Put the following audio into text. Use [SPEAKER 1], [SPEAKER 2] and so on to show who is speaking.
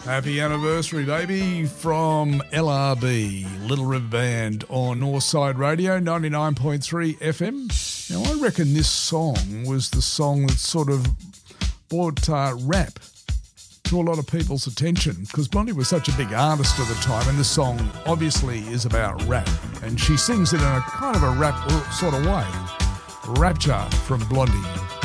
[SPEAKER 1] Happy anniversary, baby, from LRB, Little River Band on Northside Radio, 99.3 FM. Now, I reckon this song was the song that sort of brought rap to a lot of people's attention, because Blondie was such a big artist at the time, and this song obviously is about rap, and she sings it in a kind of a rap sort of way. Rapture from Blondie.